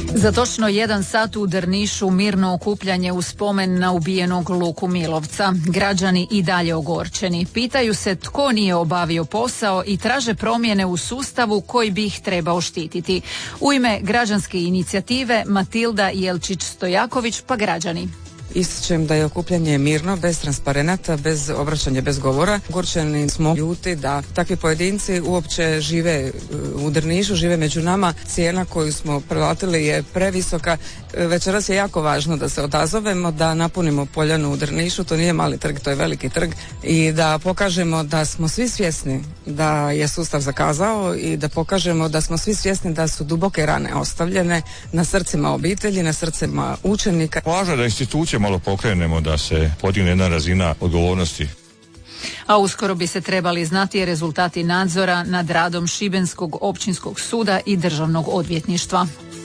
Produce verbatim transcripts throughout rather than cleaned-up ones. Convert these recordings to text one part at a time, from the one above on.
Za točno jedan sat u Drnišu mirno okupljanje u spomen na ubijenog Luku Milovca. Građani i dalje ogorčeni. Pitaju se tko nije obavio posao i traže promjene u sustavu koji bi ih trebao štititi. U ime građanske inicijative Matilda Jelčić-Stojaković, pa građani. Ističem da je okupljanje mirno, bez transparenata, bez obraćanja, bez govora. Ogorčeni smo, ljuti da takvi pojedinci uopće žive u Drnišu, žive među nama. Cijena koju smo platili je previsoka. Večeras je jako važno da se odazovemo, da napunimo Poljanu u Drnišu. To nije mali trg, to je veliki trg. I da pokažemo da smo svi svjesni da je sustav zakazao i da pokažemo da smo svi svjesni da su duboke rane ostavljene na srcima obitelji, na srcima učenika. Važno da institucije malo pokrenemo, da se podigne jedna razina odgovornosti. A uskoro bi se trebali znati rezultati nadzora nad radom Šibenskog općinskog suda i državnog odvjetništva.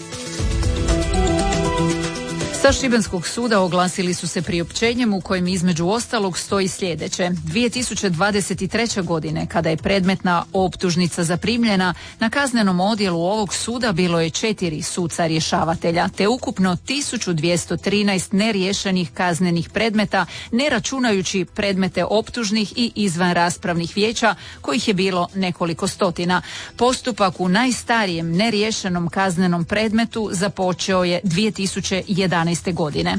Sa Šibenskog suda oglasili su se priopćenjem u kojem između ostalog stoji sljedeće. dvije tisuće dvadeset treće. godine, kada je predmetna optužnica zaprimljena, na kaznenom odjelu ovog suda bilo je četiri suca rješavatelja, te ukupno tisuću dvjesto trinaest neriješenih kaznenih predmeta, ne računajući predmete optužnih i izvanraspravnih vijeća, kojih je bilo nekoliko stotina. Postupak u najstarijem neriješenom kaznenom predmetu započeo je dvije tisuće jedanaeste. godine.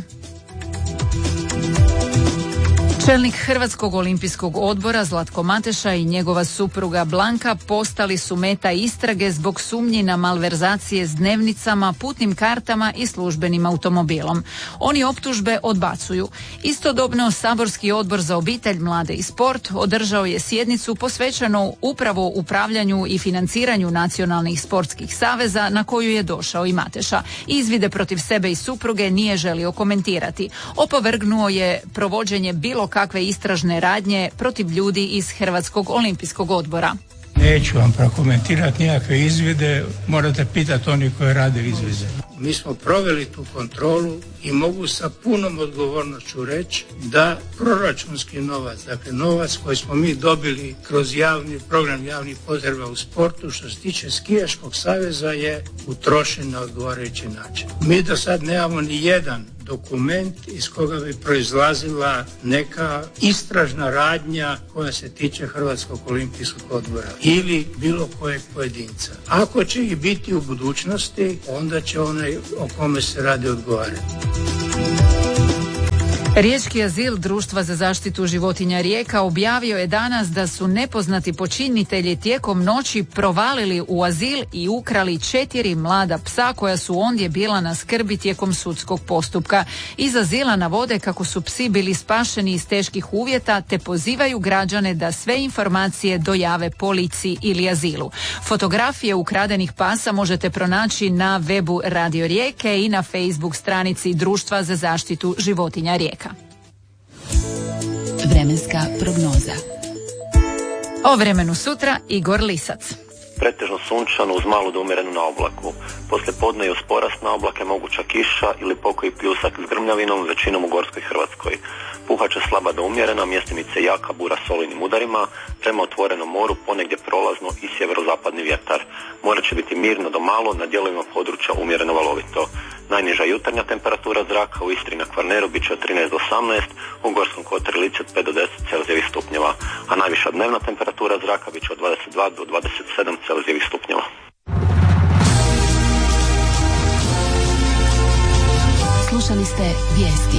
Čelnik Hrvatskog olimpijskog odbora Zlatko Mateša i njegova supruga Blanka postali su meta istrage zbog sumnji na malverzacije s dnevnicama, putnim kartama i službenim automobilom. Oni optužbe odbacuju. Istodobno, saborski odbor za obitelj, mlade i sport održao je sjednicu posvećenu upravo upravljanju i financiranju nacionalnih sportskih saveza, na koju je došao i Mateša. Izvide protiv sebe i supruge nije želio komentirati. Opovrgnuo je provođenje bilo kakve istražne radnje protiv ljudi iz Hrvatskog olimpijskog odbora. Neću vam prokomentirati nikakve izvide, morate pitati oni koji rade izvide. Mi smo proveli tu kontrolu i mogu sa punom odgovornošću reći da proračunski novac, dakle novac koji smo mi dobili kroz javni program javnih potreba u sportu, što se tiče skijaškog saveza, je utrošen na odgovarajući način. Mi do sad nemamo ni jedan dokument iz koga bi proizlazila neka istražna radnja koja se tiče Hrvatskog olimpijskog odbora ili bilo kojeg pojedinca. Ako će ih biti u budućnosti, onda će onaj o kome se radi odgovarati. Riječki azil Društva za zaštitu životinja Rijeka objavio je danas da su nepoznati počinitelji tijekom noći provalili u azil i ukrali četiri mlada psa koja su ondje bila na skrbi tijekom sudskog postupka. Iz azila navode kako su psi bili spašeni iz teških uvjeta, te pozivaju građane da sve informacije dojave policiji ili azilu. Fotografije ukradenih pasa možete pronaći na webu Radio Rijeke i na Facebook stranici Društva za zaštitu životinja Rijeka. Vremenska prognoza. O vremenu sutra Igor Lisac. Pretežno sunčano uz malu do umjerenu na oblaku. Poslije podne i uz porast na oblake moguća kiša ili pokoji pljusak s grmljavinom, većinom u gorskoj Hrvatskoj. Puhaće slaba do umjerena, mjestimice jaka bura s olujnim udarima, prema otvorenom moru ponegdje prolazno i sjeverozapadni vjetar. More će biti mirno do malo, na dijelovima područja umjereno valovito. Najniža jutarnja temperatura zraka u Istri na Kvarneru bit će od trinaest do osamnaest, u Gorskom kotaru Lici od pet do deset celzijevih stupnjeva, a najviša dnevna temperatura zraka bit će od dvadeset dva do dvadeset sedam celzijevih stupnjeva. Slušali ste vijesti.